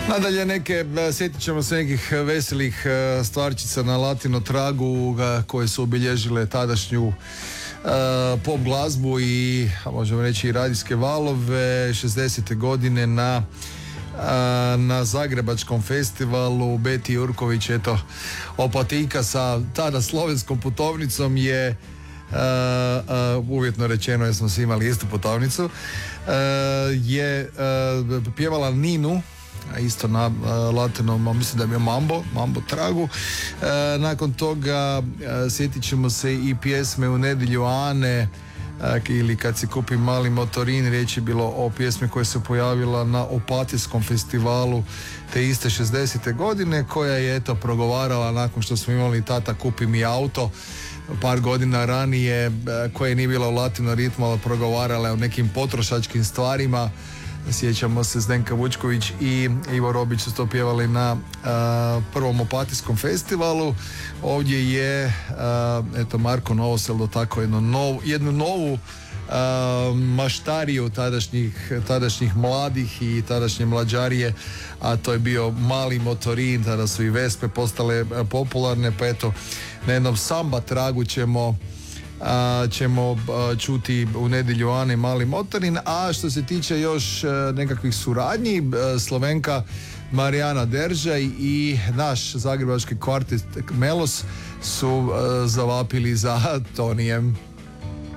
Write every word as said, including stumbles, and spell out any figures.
Nadalje neke, sjetit ćemo se nekih veselih stvarčica na latino tragu koje su obilježile tadašnju pop glazbu i, možemo reći, i radijske valove. šezdesete godine na na Zagrebačkom festivalu Beti Jurković, eto, Opatika sa tada slovenskom putovnicom je Uh, uh, uvjetno rečeno, jer smo svi imali istu putovnicu, uh, je uh, pjevala Ninu, isto na uh, latinom, mislim da je bio Mambo, Mambo tragu. Uh, nakon toga uh, sjetit ćemo se i pjesme U nedjelju Ane, uh, ili Kad si kupi mali motorin. Riječ je bilo o pjesmi koja se pojavila na Opatijskom festivalu te iste šezdesete godine, koja je eto progovarala nakon što smo imali Tata kupi mi auto par godina ranije, koje nije bilo u latino ritmu, ali progovarala o nekim potrošačkim stvarima. Sjećamo se, Zdenka Vučković i Ivo Robić su to pjevali na uh, prvom Opatijskom festivalu. Ovdje je uh, eto Marko Novosel dotakao jednu novu, jednu novu uh, maštariju tadašnjih, tadašnjih mladih i tadašnje mlađarije, a to je bio Mali motorin. Tada su i Vespe postale uh, popularne, pa eto na jednom samba tragu ćemo A, ćemo a, čuti U nedjelju Ane, Mali motorin. A što se tiče još a, nekakvih suradnji, a, Slovenka Marijana Deržaj i naš zagrebački kvartet Melos su a, zavapili za Tonijem.